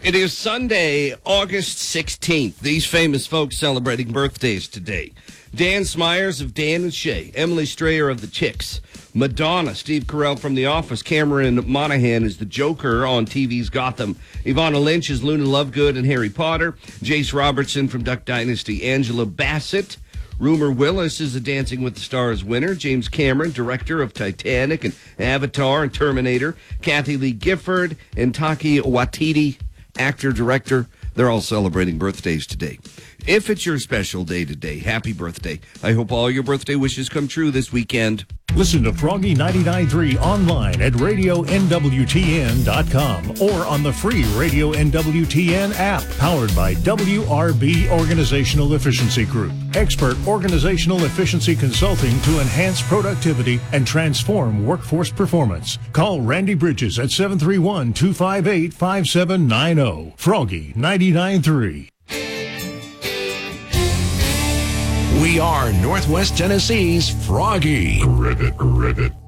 It is Sunday, August 16th. These famous folks celebrating birthdays today. Dan Smyers of Dan and Shay, Emily Strayer of The Chicks, Madonna, Steve Carell from The Office, Cameron Monaghan is the Joker on TV's Gotham, Ivana Lynch is Luna Lovegood and Harry Potter, Jace Robertson from Duck Dynasty, Angela Bassett, Rumor Willis is a Dancing with the Stars winner, James Cameron, director of Titanic and Avatar and Terminator, Kathy Lee Gifford and Taika Waititi, actor, director. They're all celebrating birthdays today. If it's your special day today, happy birthday. I hope all your birthday wishes come true this weekend. Listen to Froggy 99.3 online at RadioNWTN.com or on the free Radio NWTN app, powered by WRB Organizational Efficiency Group. Expert organizational efficiency consulting to enhance productivity and transform workforce performance. Call Randy Bridges at 731-258-5790. Froggy 99.3. We are Northwest Tennessee's Froggy. Ribbit.